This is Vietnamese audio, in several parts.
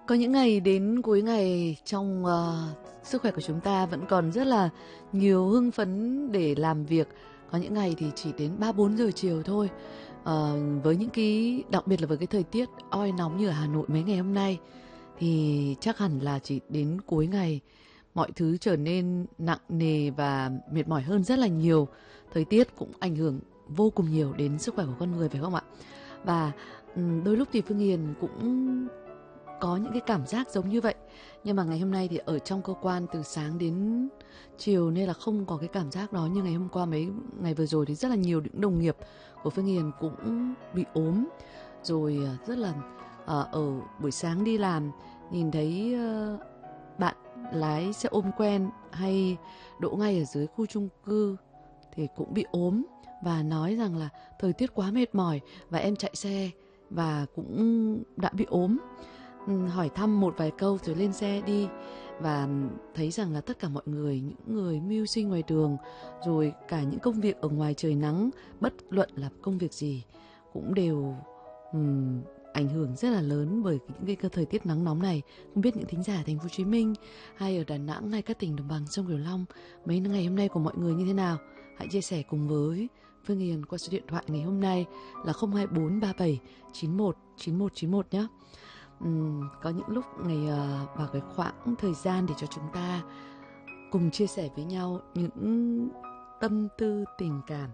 Có những ngày đến cuối ngày trong sức khỏe của chúng ta vẫn còn rất là nhiều hưng phấn để làm việc. Có những ngày thì chỉ đến 3-4 giờ chiều thôi. Với những cái, đặc biệt là với cái thời tiết oi nóng như ở Hà Nội mấy ngày hôm nay, thì chắc hẳn là chỉ đến cuối ngày mọi thứ trở nên nặng nề và mệt mỏi hơn rất là nhiều. Thời tiết cũng ảnh hưởng vô cùng nhiều đến sức khỏe của con người, phải không ạ? Và đôi lúc thì Phương Hiền cũng có những cái cảm giác giống như vậy. Nhưng mà ngày hôm nay thì ở trong cơ quan từ sáng đến chiều nên là không có cái cảm giác đó. Như ngày hôm qua, mấy ngày vừa rồi thì rất là nhiều những đồng nghiệp của Phương Hiền cũng bị ốm. Rồi rất là ở buổi sáng đi làm nhìn thấy bạn lái xe ôm quen hay đỗ ngay ở dưới khu chung cư thì cũng bị ốm, và nói rằng là thời tiết quá mệt mỏi và em chạy xe và cũng đã bị ốm. Hỏi thăm một vài câu rồi lên xe đi, và thấy rằng là tất cả mọi người, những người mưu sinh ngoài đường, rồi cả những công việc ở ngoài trời nắng, bất luận là công việc gì, cũng đều ảnh hưởng rất là lớn bởi những cái thời tiết nắng nóng này. Không biết những thính giả thành phố Hồ Chí Minh hay ở Đà Nẵng hay các tỉnh đồng bằng sông Cửu Long mấy ngày hôm nay của mọi người như thế nào? Hãy chia sẻ cùng với Phương Hiền qua số điện thoại ngày hôm nay là 02437 91 91 91 nhé. Có những lúc vào cái khoảng thời gian để cho chúng ta cùng chia sẻ với nhau những tâm tư tình cảm,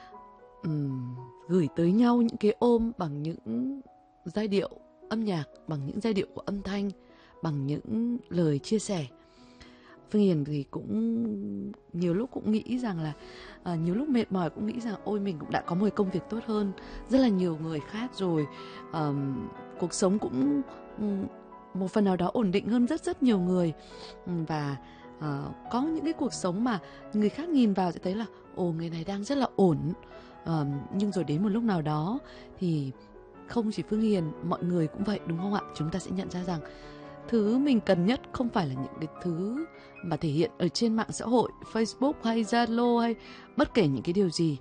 gửi tới nhau những cái ôm bằng những giai điệu âm nhạc, bằng những giai điệu của âm thanh, bằng những lời chia sẻ. Phương Hiền thì cũng nhiều lúc cũng nghĩ rằng là nhiều lúc mệt mỏi cũng nghĩ rằng ôi mình cũng đã có một công việc tốt hơn rất là nhiều người khác rồi, cuộc sống cũng một phần nào đó ổn định hơn rất rất nhiều người, và có những cái cuộc sống mà người khác nhìn vào sẽ thấy là ồ, người này đang rất là ổn, nhưng rồi đến một lúc nào đó thì không chỉ Phương Hiền, mọi người cũng vậy, đúng không ạ? Chúng ta sẽ nhận ra rằng thứ mình cần nhất không phải là những cái thứ mà thể hiện ở trên mạng xã hội, Facebook hay Zalo hay bất kể những cái điều gì.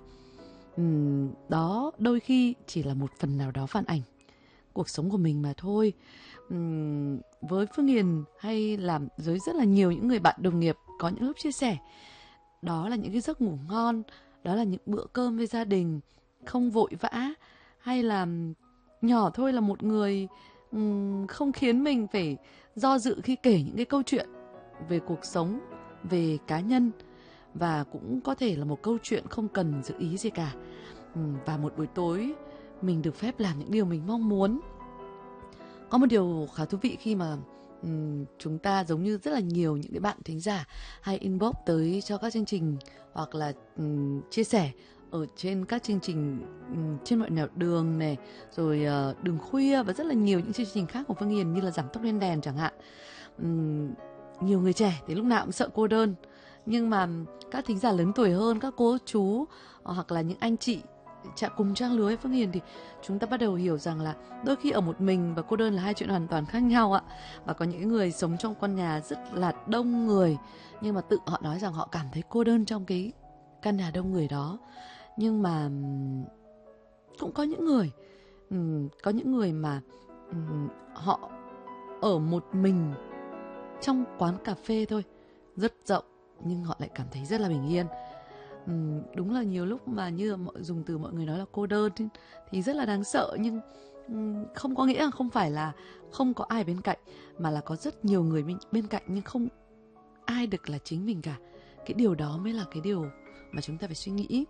Đó đôi khi chỉ là một phần nào đó phản ảnh cuộc sống của mình mà thôi. Với Phương Hiền hay làm với rất là nhiều những người bạn đồng nghiệp có những lúc chia sẻ, đó là những cái giấc ngủ ngon, đó là những bữa cơm với gia đình không vội vã, hay là nhỏ thôi là một người không khiến mình phải do dự khi kể những cái câu chuyện về cuộc sống, về cá nhân, và cũng có thể là một câu chuyện không cần dự ý gì cả. Và một buổi tối mình được phép làm những điều mình mong muốn. Có một điều khá thú vị khi mà chúng ta giống như rất là nhiều những cái bạn thính giả hay inbox tới cho các chương trình, hoặc là chia sẻ ở trên các chương trình trên mọi nẻo đường này, rồi đường khuya và rất là nhiều những chương trình khác của Phương Hiền như là giảm tốc lên đèn chẳng hạn. Nhiều người trẻ thì lúc nào cũng sợ cô đơn, nhưng mà các thính giả lớn tuổi hơn, các cô chú hoặc là những anh chị cùng trang lứa với Phương Hiền thì chúng ta bắt đầu hiểu rằng là đôi khi ở một mình và cô đơn là hai chuyện hoàn toàn khác nhau ạ. Và có những người sống trong con nhà rất là đông người, nhưng mà tự họ nói rằng họ cảm thấy cô đơn trong cái căn nhà đông người đó. Nhưng mà cũng có những người mà họ ở một mình trong quán cà phê thôi, rất rộng, nhưng họ lại cảm thấy rất là bình yên. Đúng là nhiều lúc mà như dùng từ mọi người nói là cô đơn thì rất là đáng sợ, nhưng không có nghĩa là không phải là không có ai bên cạnh, mà là có rất nhiều người bên cạnh nhưng không ai được là chính mình cả. Cái điều đó mới là cái điều mà chúng ta phải suy nghĩ.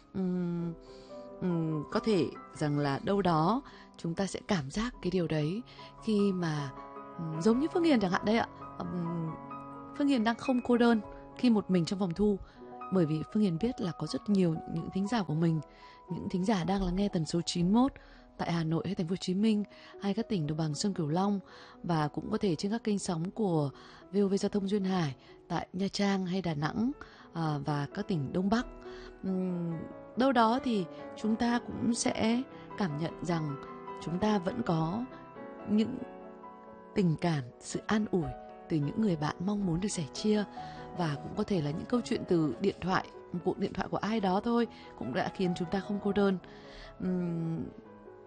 Có thể rằng là đâu đó chúng ta sẽ cảm giác cái điều đấy khi mà giống như Phương Hiền chẳng hạn đấy ạ. Phương Hiền đang không cô đơn khi một mình trong phòng thu, bởi vì Phương Hiền biết là có rất nhiều những thính giả của mình, những thính giả đang lắng nghe tần số 91 tại Hà Nội hay thành phố Hồ Chí Minh hay các tỉnh đồng bằng sông Cửu Long, và cũng có thể trên các kênh sóng của VOV Giao thông Duyên Hải tại Nha Trang hay Đà Nẵng và các tỉnh Đông Bắc. Đâu đó thì chúng ta cũng sẽ cảm nhận rằng chúng ta vẫn có những tình cảm, sự an ủi từ những người bạn mong muốn được sẻ chia, và cũng có thể là những câu chuyện từ điện thoại, một cuộc điện thoại của ai đó thôi cũng đã khiến chúng ta không cô đơn.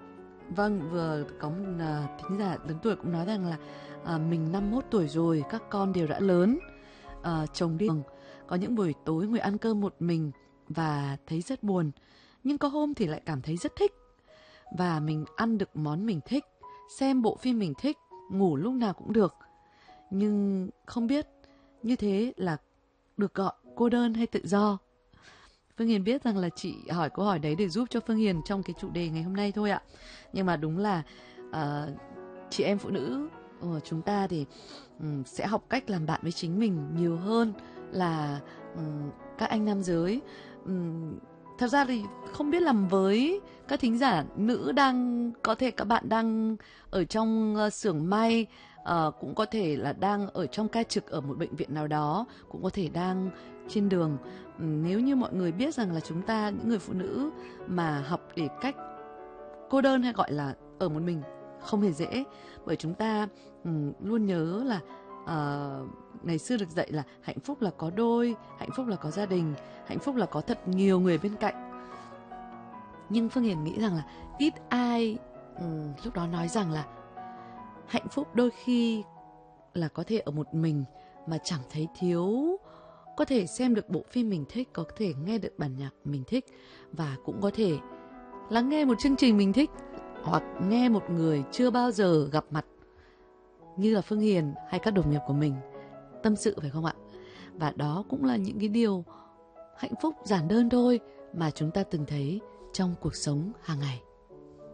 Vâng, vừa có một thính giả lớn tuổi cũng nói rằng là mình 51 tuổi rồi, các con đều đã lớn, chồng đi đường. Có những buổi tối ngồi ăn cơm một mình và thấy rất buồn. Nhưng có hôm thì lại cảm thấy rất thích. Và mình ăn được món mình thích, xem bộ phim mình thích, ngủ lúc nào cũng được. Nhưng không biết như thế là được gọi cô đơn hay tự do. Phương Hiền biết rằng là chị hỏi câu hỏi đấy để giúp cho Phương Hiền trong cái chủ đề ngày hôm nay thôi ạ. Nhưng mà đúng là chị em phụ nữ của chúng ta thì sẽ học cách làm bạn với chính mình nhiều hơn là các anh nam giới. Thật ra thì không biết làm với các thính giả nữ đang, có thể các bạn đang ở trong xưởng may, cũng có thể là đang ở trong ca trực ở một bệnh viện nào đó, cũng có thể đang trên đường. Nếu như mọi người biết rằng là chúng ta, những người phụ nữ mà học để cách cô đơn hay gọi là ở một mình không hề dễ, bởi chúng ta luôn nhớ là ngày xưa được dạy là hạnh phúc là có đôi, hạnh phúc là có gia đình, hạnh phúc là có thật nhiều người bên cạnh. Nhưng Phương Hiền nghĩ rằng là ít ai lúc đó nói rằng là hạnh phúc đôi khi là có thể ở một mình mà chẳng thấy thiếu, có thể xem được bộ phim mình thích, có thể nghe được bản nhạc mình thích, và cũng có thể lắng nghe một chương trình mình thích, hoặc nghe một người chưa bao giờ gặp mặt như là Phương Hiền hay các đồng nghiệp của mình tâm sự, phải không ạ? Và đó cũng là những cái điều hạnh phúc giản đơn thôi mà chúng ta từng thấy trong cuộc sống hàng ngày.